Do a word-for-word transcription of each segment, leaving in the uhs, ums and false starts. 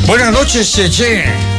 Buenas noches, Cheche.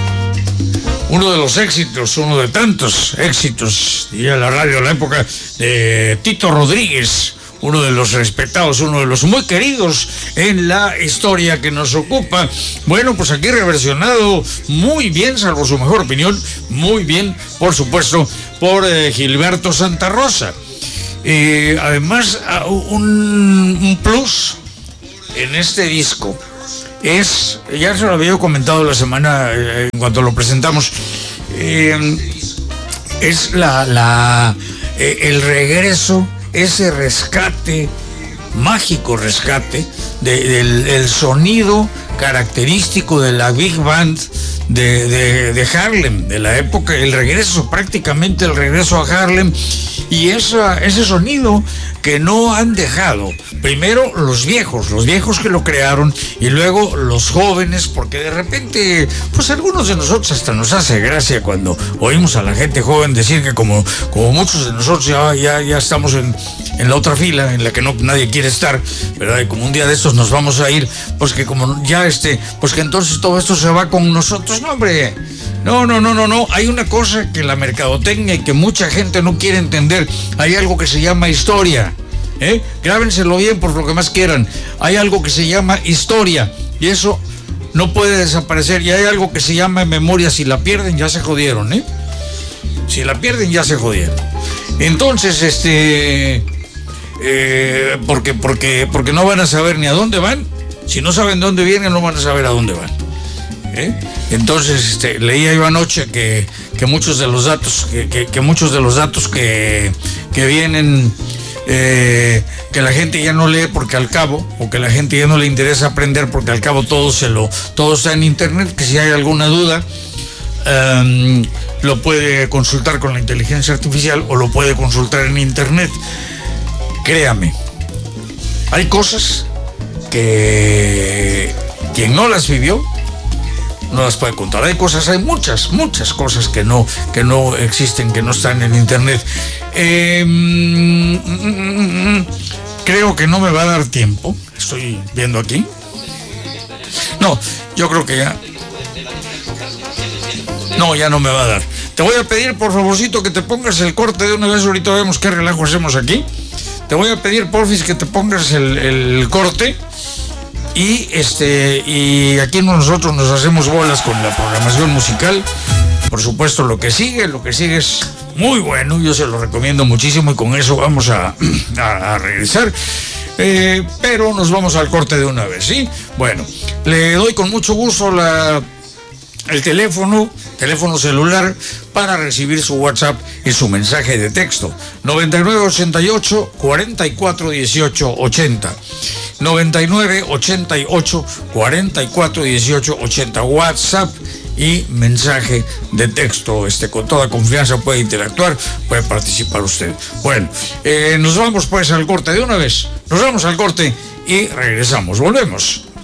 Uno de los éxitos, uno de tantos éxitos, diría la radio de la época, de Tito Rodríguez, uno de los respetados, uno de los muy queridos en la historia que nos ocupa. Bueno, pues aquí reversionado muy bien, salvo su mejor opinión, muy bien, por supuesto, por eh, Gilberto Santa Rosa. Eh, además, un, un plus en este disco es, ya se lo había comentado la semana eh, en cuanto lo presentamos, eh, es la, la eh, el regreso, ese rescate, mágico rescate de, del el sonido característico de la Big Band de, de, de Harlem, de la época, el regreso, prácticamente el regreso a Harlem, y esa, ese sonido que no han dejado, primero los viejos, los viejos que lo crearon, y luego los jóvenes, porque de repente, pues algunos de nosotros hasta nos hace gracia cuando oímos a la gente joven decir que como, como muchos de nosotros ya, ya, ya estamos en, en la otra fila, en la que no, nadie quiere estar, ¿verdad? Y como un día de estos nos vamos a ir, pues que como ya este, pues que entonces todo esto se va con nosotros. No, hombre, no, no, no, no, no, hay una cosa que la mercadotecnia y que mucha gente no quiere entender, hay algo que se llama historia. ¿Eh? Grábenselo bien por lo que más quieran. Hay algo que se llama historia y eso no puede desaparecer. Y hay algo que se llama memoria. Si la pierden ya se jodieron, ¿eh? Si la pierden ya se jodieron. Entonces, este, eh, porque, porque, porque no van a saber ni a dónde van. Si no saben dónde vienen, no van a saber a dónde van. ¿Eh? Entonces, este, leía yo anoche que, que muchos de los datos, que, que, que muchos de los datos que, que vienen. Eh, que la gente ya no lee porque al cabo, o que la gente ya no le interesa aprender porque al cabo todo se lo, todo está en internet, que si hay alguna duda um, lo puede consultar con la inteligencia artificial o lo puede consultar en internet. Créame, hay cosas que quien no las vivió no las puede contar. Hay cosas, hay muchas, muchas cosas que no, que no existen, que no están en internet. Eh, mm, mm, mm, creo que no me va a dar tiempo. Estoy viendo aquí. No, yo creo que ya. No, ya no me va a dar. Te voy a pedir, por favorcito, que te pongas el corte de una vez. Ahorita vemos qué relajo hacemos aquí. Te voy a pedir, porfis, que te pongas el, el corte. Y este y aquí nosotros nos hacemos bolas con la programación musical. Por supuesto, lo que sigue, lo que sigue es muy bueno, yo se lo recomiendo muchísimo y con eso vamos a, a, a regresar. Eh, pero nos vamos al corte de una vez, ¿sí? Bueno, le doy con mucho gusto la, el teléfono, teléfono celular para recibir su WhatsApp y su mensaje de texto. noventa y nueve ochenta y ocho cuarenta y cuatro dieciocho ochenta. noventa y nueve ochenta y ocho cuarenta y cuatro dieciocho ochenta, WhatsApp y mensaje de texto. Este, con toda confianza puede interactuar, puede participar usted. Bueno, eh, nos vamos pues al corte de una vez. Nos vamos al corte y regresamos. Volvemos.